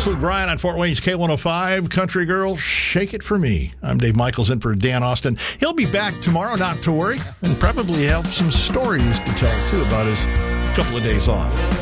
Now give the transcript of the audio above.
That's Luke Bryan on Fort Wayne's K105. Country Girl, Shake It For Me. I'm Dave Michaels in for Dan Austin. He'll be back tomorrow, not to worry, and probably have some stories to tell, too, about his couple of days off.